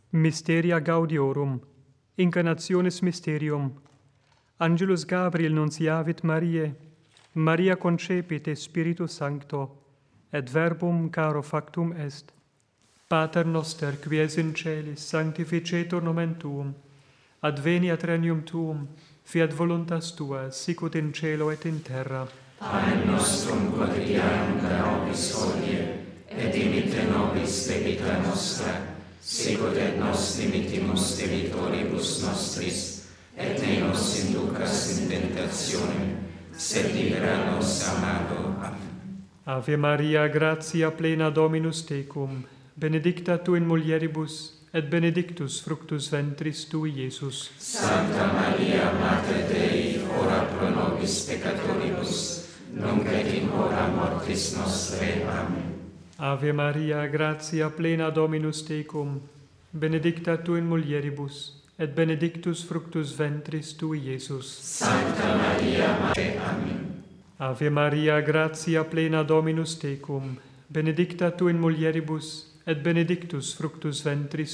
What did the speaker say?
Mysteria Gaudiorum, Incarnationis Mysterium. Angelus Gabriel nunciavit Mariae, Maria concepit Spiritus Sancto, et verbum caro factum est. Pater noster, qui es in celis, sanctificetur nomen tuum, adveniat regnum tuum, fiat voluntas tua, sicut in cielo et in terra. Panem nostrum quotidianum da nobis hodie, et dimitte nobis debita nostra, sicut et nos dimittimus debitoribus nostris, et ne nos inducas in tentationem, sed libera nos a malo. Amen. Ave Maria, gratia plena Dominus tecum, benedicta tu in mulieribus, et benedictus fructus ventris tui, Iesus. Santa Maria, Mater Dei, ora pro nobis peccatoribus, nunc et in hora mortis nostrae. Amen. Ave Maria, gratia plena Dominus tecum, benedicta tu in mulieribus, et benedictus fructus ventris tui, Iesus. Santa Maria, Mater. Amen. Ave Maria, gratia plena Dominus tecum, benedicta tu in mulieribus, et benedictus fructus ventris